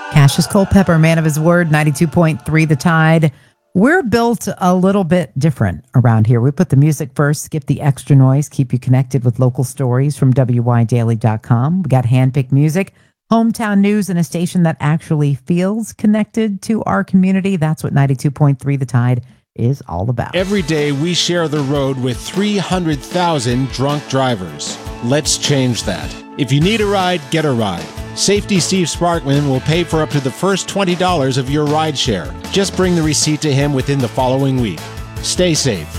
Cassius Culpepper, man of his word, 92.3 The Tide. We're built a little bit different around here. We put the music first, skip the extra noise, keep you connected with local stories from WYDaily.com. We got handpicked music, hometown news, and a station that actually feels connected to our community. That's what 92.3 The Tide is all about. Every day we share the road with 300,000 drunk drivers. Let's change that. If you need a ride, get a ride. Safety Steve Sparkman will pay for up to the first $20 of your ride share. Just bring the receipt to him within the following week. Stay safe.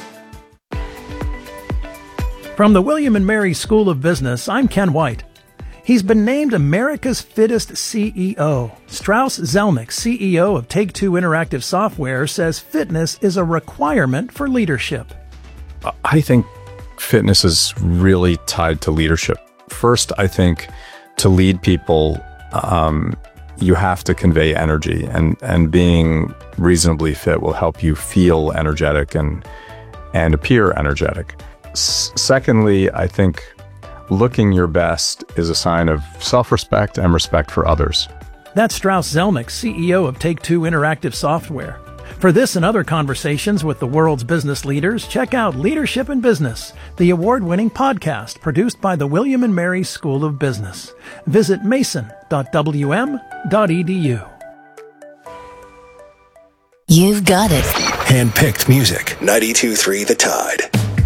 From the William & Mary School of Business, I'm Ken White. He's been named America's Fittest CEO. Strauss Zelnick, CEO of Take-Two Interactive Software, says fitness is a requirement for leadership. I think fitness is really tied to leadership. First, I think to lead people, you have to convey energy, and being reasonably fit will help you feel energetic and appear energetic. Secondly, I think looking your best is a sign of self-respect and respect for others. That's Strauss Zelnick, CEO of Take-Two Interactive Software. For this and other conversations with the world's business leaders, check out Leadership in Business, the award-winning podcast produced by the William & Mary School of Business. Visit mason.wm.edu. You've got it. Handpicked music. 92.3 The Tide.